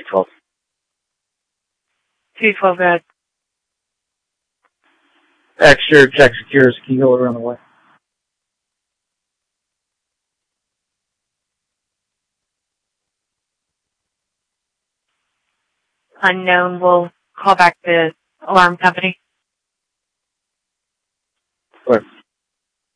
212. 212, good. Extra check secures. Can you go around the way? Unknown will call back the alarm company.